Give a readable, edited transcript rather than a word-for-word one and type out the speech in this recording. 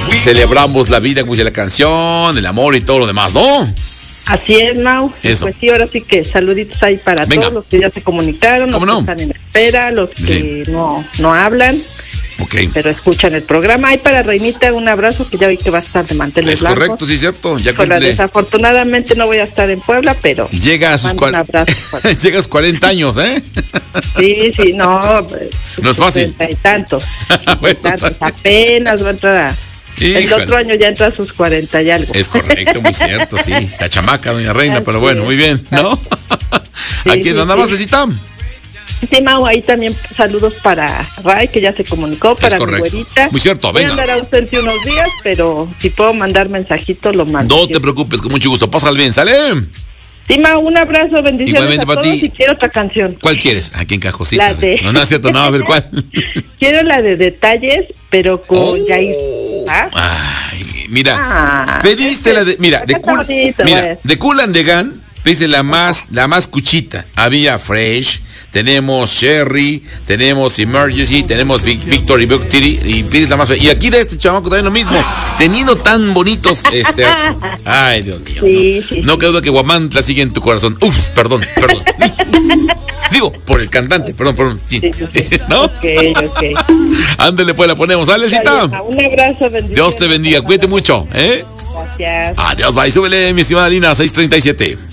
celebramos la vida, como dice la canción, el amor y todo lo demás, ¿no? Así es, Mau. Eso. Pues sí, ahora sí que saluditos ahí para todos los que ya se comunicaron, los que están en espera, los que no hablan. Okay. Pero escuchan el programa. Ahí para Reinita un abrazo, que ya vi que va a estar de manteles largos. Es correcto, sí, cierto. Ya desafortunadamente no voy a estar en Puebla, pero llega a sus llega a sus 40 años, ¿eh? Sí, no. No es fácil. 30 y tantos. Apenas va a entrar el otro año ya entra a sus 40 y algo. Es correcto, muy cierto, sí. Está chamaca, doña Reina, pero bueno, muy bien, ¿no? Aquí nada más necesitamos. Sí, Mau, ahí también saludos para Ray, que ya se comunicó, para mi güerita. Muy cierto, venga. Voy a andar ausente unos días, pero si puedo mandar mensajito, lo mando. No te preocupes, con mucho gusto. Pásale bien, ¿sale? Sí, Mau, un abrazo, bendiciones. Igualmente a todos para ti. Y quiero otra canción. ¿Cuál quieres? Aquí en Cajosita. La de... No es cierto, no, a ver, ¿cuál? Quiero la de Detalles, pero con Yair. Ay, mira, pediste la de... Mira, de Kool and the Gang, pediste la más cuchita. Había Fresh, tenemos Sherry, tenemos Emergency, tenemos Victory y pides la más... Y aquí de este chamaco también lo mismo, teniendo tan bonitos, ay, Dios mío, no queda duda que Guamantla sigue en tu corazón. Uf, perdón. Digo, por el cantante, perdón. Sí. ¿No? Ok. Ándale, pues la ponemos. ¿Sale, cita? Un abrazo, bendiciones. Dios te bendiga, cuídate mucho, ¿eh? Gracias. Adiós, bye, súbele, mi estimada Lina, 6:37.